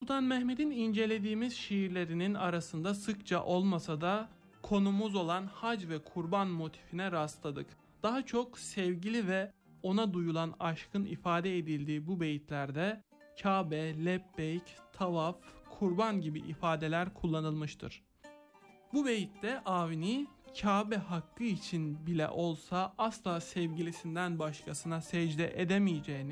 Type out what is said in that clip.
Sultan Mehmet'in incelediğimiz şiirlerinin arasında sıkça olmasa da konumuz olan hac ve kurban motifine rastladık. Daha çok sevgili ve ona duyulan aşkın ifade edildiği bu beyitlerde Kabe, lebbeyk, tavaf, kurban gibi ifadeler kullanılmıştır. Bu beyitte Avni, Kabe hakkı için bile olsa asla sevgilisinden başkasına secde edemeyeceğini,